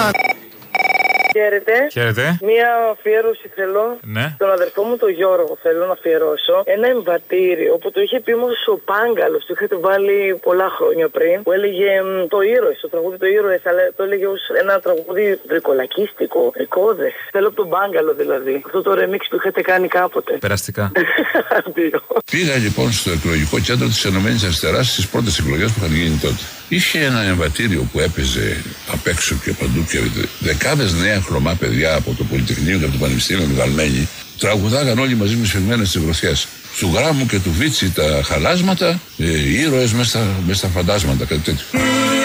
Χαίρετε. Χαίρετε. Μία αφιέρωση θέλω. Ναι. Τον αδερφό μου τον Γιώργο θέλω να αφιερώσω. Ένα εμβατήριο που το είχε πει όμως ο Πάγκαλος. Το είχατε βάλει πολλά χρόνια πριν. Που έλεγε το ήρωες. Το τραγούδι το ήρωες. Αλλά το έλεγε ως ένα τραγούδι βρικολακίστικο. Εκώδες. Θέλω από τον Πάγκαλο δηλαδή. Αυτό το remix που είχατε κάνει κάποτε. Περαστικά. Πήγα λοιπόν στο εκλογικό κέντρο της ΕΕ στις πρώτες εκλογές που είχαν γίνει τότε. Είχε ένα εμβατήριο που έπαιζε απ' έξω και παντού και δεκάδες νέα χρωμά παιδιά από το Πολυτεχνείο και από το Πανεπιστήμιο του Γαλμένη τραγουδάγαν όλοι μαζί με σφιγμένες τις γροθιές. Του Γράμμου και του Βίτσι τα χαλάσματα, ήρωες μέσα στα φαντάσματα, κάτι τέτοιο.